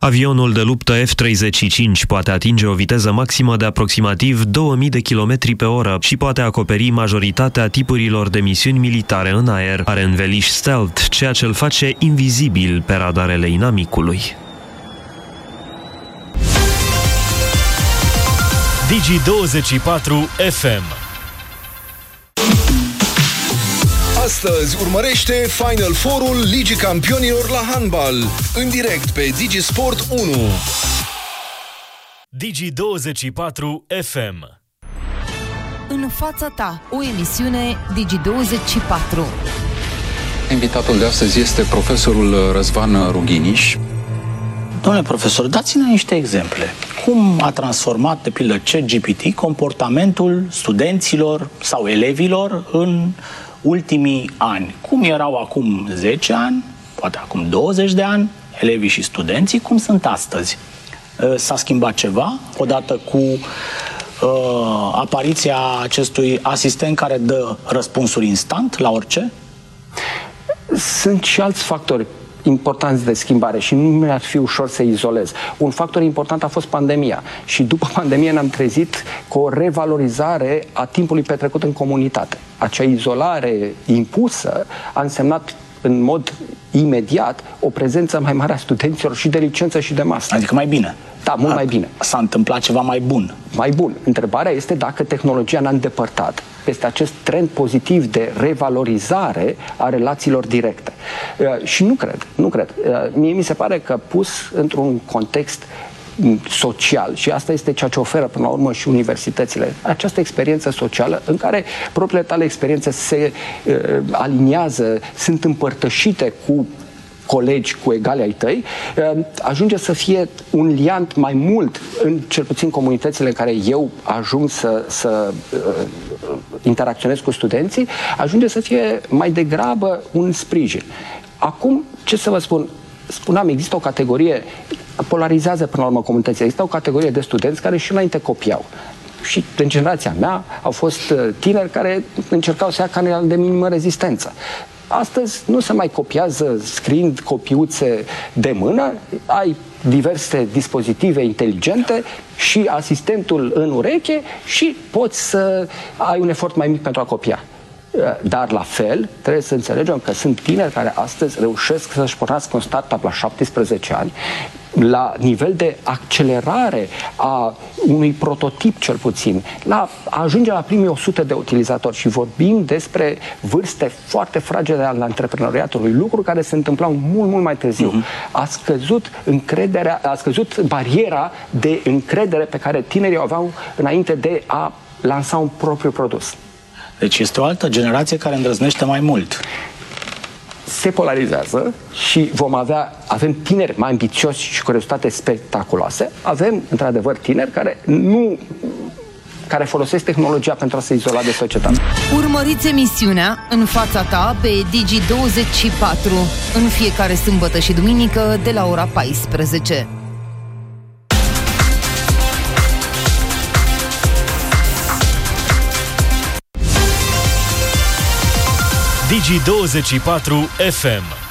Avionul de luptă F-35 poate atinge o viteză maximă de aproximativ 2000 de km pe oră și poate acoperi majoritatea tipurilor de misiuni militare în aer. Are înveliș stealth, ceea ce îl face invizibil pe radarele inamicului. Digi24 FM. Astăzi urmărește Final Four-ul Ligii Campionilor la handbal, în direct pe Digisport 1. Digi24 FM. În fața ta, o emisiune Digi24. Invitatul de astăzi este profesorul Răzvan Rughiniș. Domnule profesor, dați-ne niște exemple. Cum a transformat, de pildă, ChatGPT comportamentul studenților sau elevilor în ultimii ani? Cum erau acum 10 ani, poate acum 20 de ani, elevii și studenții, cum sunt astăzi? S-a schimbat ceva odată cu apariția acestui asistent care dă răspunsuri instant la orice? Sunt și alți factori importanți de schimbare și nu mi-ar fi ușor să izolez. Un factor important a fost pandemia și după pandemie ne-am trezit cu o revalorizare a timpului petrecut în comunitate. Acea izolare impusă a însemnat în mod imediat o prezență mai mare a studenților și de licență și de master. Adică mai bine. Da, mult mai bine. S-a întâmplat ceva mai bun. Mai bun. Întrebarea este dacă tehnologia ne-a îndepărtat peste acest trend pozitiv de revalorizare a relațiilor directe. Și nu cred. Mie mi se pare că pus într-un context social, și asta este ceea ce oferă până la urmă și universitățile, această experiență socială în care propriile tale experiențe se aliniază, sunt împărtășite cu colegi, cu egali ai tăi, ajunge să fie un liant mai mult în cel puțin comunitățile în care eu ajung să interacționez cu studenții, ajunge să fie mai degrabă un sprijin. Acum, ce să vă spun? Spuneam, există o categorie, polarizează până la urmă comunitățile, există o categorie de studenți care și înainte copiau. Și în generația mea au fost tineri care încercau să ia canalele de minimă rezistență. Astăzi nu se mai copiază scriind copiuțe de mână, ai diverse dispozitive inteligente și asistentul în ureche și poți să ai un efort mai mic pentru a copia. Dar la fel, trebuie să înțelegem că sunt tineri care astăzi reușesc să-și pornească un startup la 17 ani, la nivel de accelerare a unui prototip cel puțin, la a ajunge la primii 100 de utilizatori și vorbim despre vârste foarte fragile ale antreprenoriatului, lucru care se întâmplau mult mai târziu. A scăzut bariera de încredere pe care tinerii o aveau înainte de a lansa un propriu produs. Deci este o altă generație care îndrăznește mai mult. Se polarizează și avem tineri mai ambițioși și cu rezultate spectaculoase. Avem, într-adevăr, tineri care folosesc tehnologia pentru a se izola de societate. Urmăriți emisiunea În fața ta pe Digi24 în fiecare sâmbătă și duminică de la ora 14. Digi24 FM.